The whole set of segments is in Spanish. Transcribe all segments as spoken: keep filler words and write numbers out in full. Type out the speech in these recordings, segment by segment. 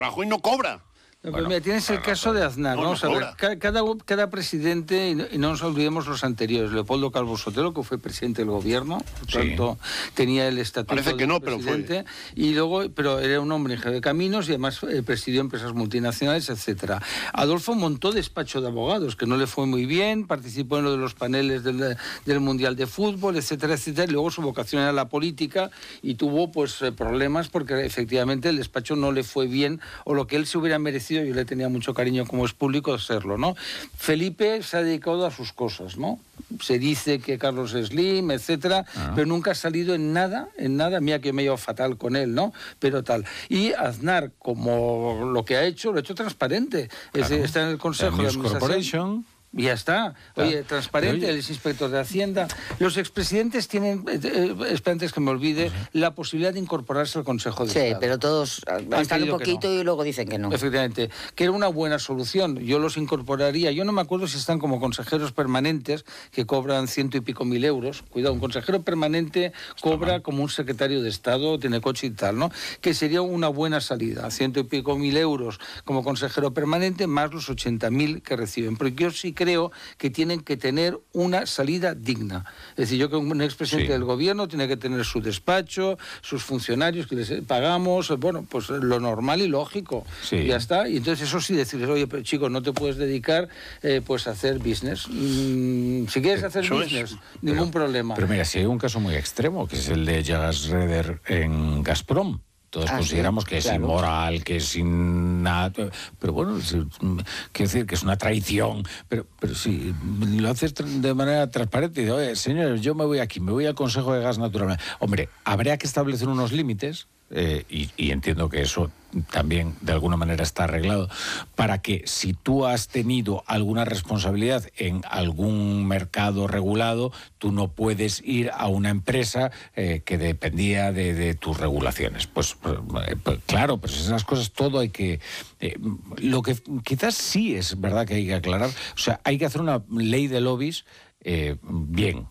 Rajoy no cobra. No, pero bueno, mira, tienes el caso de Aznar, ¿no? Vamos a ver, cada, cada presidente, y no, y no nos olvidemos los anteriores, Leopoldo Calvo Sotelo, que fue presidente del gobierno, por sí. tanto, tenía el estatuto Parece que no, de presidente, pero fue. Y luego, pero era un hombre ingeniero de caminos y además eh, presidió empresas multinacionales, etcétera. Adolfo montó despacho de abogados, que no le fue muy bien, participó en lo de los paneles del, del Mundial de Fútbol, etcétera, etcétera, y luego su vocación era la política y tuvo, pues, eh, problemas porque efectivamente el despacho no le fue bien, o lo que él se hubiera merecido, yo le tenía mucho cariño como es público, serlo, ¿no? Felipe se ha dedicado a sus cosas, ¿no? Se dice que Carlos Slim, etcétera, ah. pero nunca ha salido en nada, en nada, mira que me he llevado fatal con él, ¿no? Pero tal. Y Aznar, como lo que ha hecho, lo ha hecho transparente. Claro. Es, está en el Consejo de Administración. Y ya está. Oye, claro. transparente, él es inspector de Hacienda. Los expresidentes tienen, eh, espera antes que me olvide, uh-huh. la posibilidad de incorporarse al Consejo de sí, Estado. Sí, pero todos están un poquito no. y luego dicen que no. Efectivamente, que era una buena solución. Yo los incorporaría. Yo no me acuerdo si están como consejeros permanentes, que cobran ciento y pico mil euros. Cuidado, un consejero permanente cobra como un secretario de Estado, tiene coche y tal, ¿no? Que sería una buena salida. Ciento y pico mil euros como consejero permanente, más los ochenta mil que reciben. Pero yo sí creo que tienen que tener una salida digna. Es decir, yo como un expresidente sí. del gobierno tiene que tener su despacho, sus funcionarios que les pagamos, bueno, pues lo normal y lógico. Sí. Y ya está. Y entonces eso sí decirles, oye, pero chicos, no te puedes dedicar eh, pues a hacer business. Mm, si quieres hacer eso business, es, ningún pero, problema. Pero mira, si hay un caso muy extremo, que es el de Jas Reder en Gazprom. Todos ah, consideramos sí, que es claro. inmoral, que es sin nada, pero bueno, es, quiero decir que es una traición, pero pero si lo haces de manera transparente, y dices, oye, señores, yo me voy aquí, me voy al Consejo de Gas Natural. Hombre, habría que establecer unos límites, eh, y, y entiendo que eso también de alguna manera está arreglado, para que si tú has tenido alguna responsabilidad en algún mercado regulado, tú no puedes ir a una empresa eh, que dependía de, de tus regulaciones. Pues, pues, pues claro, pues esas cosas todo hay que... Eh, lo que quizás sí es verdad que hay que aclarar, o sea, hay que hacer una ley de lobbies eh, bien,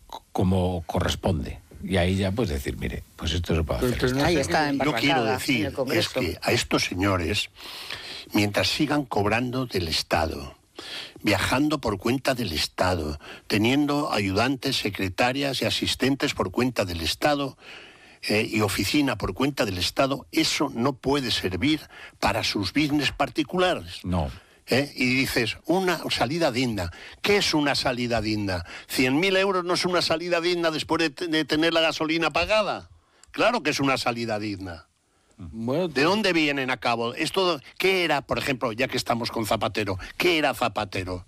como corresponde. Y ahí ya puedes decir, mire, pues esto se puede hacer. Ahí está, en Yo quiero decir es que a estos señores, mientras sigan cobrando del Estado, viajando por cuenta del Estado, teniendo ayudantes, secretarias y asistentes por cuenta del Estado eh, y oficina por cuenta del Estado, eso no puede servir para sus business particulares. No. ¿Eh? Y dices, una salida digna. ¿Qué es una salida digna? ¿cien mil euros no es una salida digna después de, t- de tener la gasolina pagada? Claro que es una salida digna. Bueno, ¿de dónde vienen a cabo? Esto, ¿qué era, por ejemplo, ya que estamos con Zapatero? ¿Qué era Zapatero?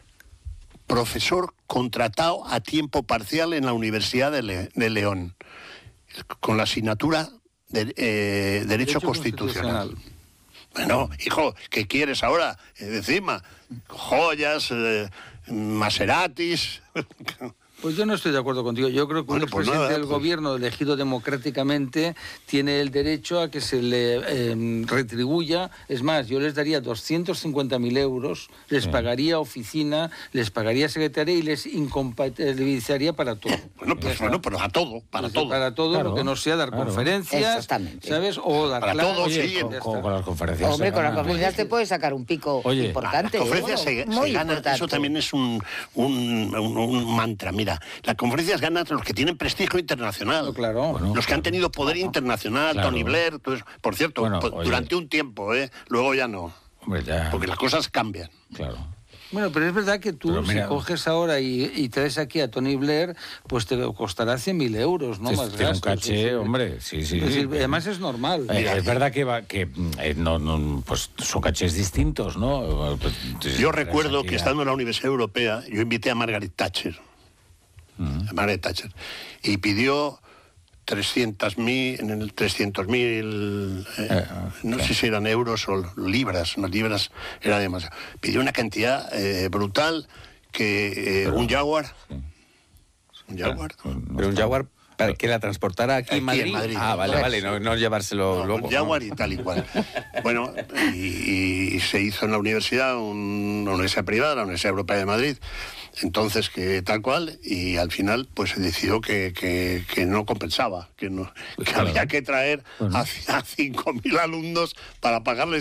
Profesor contratado a tiempo parcial en la Universidad de, Le- de León, con la asignatura de eh, Derecho, Derecho Constitucional. Constitucional. Bueno, hijo, ¿qué quieres ahora? Eh, encima, joyas, eh, Maseratis... Pues yo no estoy de acuerdo contigo. Yo creo que bueno, un pues presidente nada, del pues... gobierno elegido democráticamente tiene el derecho a que se le eh, retribuya. Es más, yo les daría doscientos cincuenta mil euros, les sí. pagaría oficina, les pagaría secretaria y les incompatibilizaría para todo. Bueno, pues bueno, pero a todo, para pues todo. Para todo, claro, lo que no sea dar claro. conferencias, ¿sabes? O dar para clases. todo, Oye, sí. Con, con, con las conferencias. Hombre, con las conferencias te puedes sacar un pico Oye, importante. Las conferencias ¿eh? se, Muy se gana, importante. eso también es un, un, un, un mantra. Mira, las conferencias ganan los que tienen prestigio internacional. No, claro. Bueno, los que han tenido poder claro. internacional, claro. Tony Blair, entonces, por cierto, bueno, po- durante un tiempo, ¿eh? Luego ya no. Hombre, ya. Porque las cosas cambian. Claro. Bueno, pero es verdad que tú, mira, si coges ahora y, y traes aquí a Tony Blair, pues te costará cien mil euros, ¿no? Sí, más gastos. Un caché, sí, hombre, sí, sí. Es decir, sí. Además es normal. Eh, es verdad que, va, que eh, no, no, pues son cachés distintos, ¿no? Pues, yo recuerdo que a... estando en la Universidad Europea, yo invité a Margaret Thatcher, uh-huh. a Margaret Thatcher, y pidió trescientos mil, en el trescientos mil, eh, eh, no okay. sé si eran euros o libras, no libras, era demasiado. Pidió una cantidad eh, brutal que eh, Pero, un Jaguar, sí. un Jaguar, Pero un Jaguar para que la transportara aquí, aquí en, Madrid? en Madrid. Ah, vale, vale, no, no llevárselo no, luego. Un Jaguar no. y tal y cual. Bueno, y, y se hizo en la universidad, un, una universidad privada, la Universidad Europea de Madrid, entonces que tal cual, y al final pues se decidió que, que, que no compensaba, que, no, pues que claro. había que traer bueno. a, a cinco mil alumnos para pagarles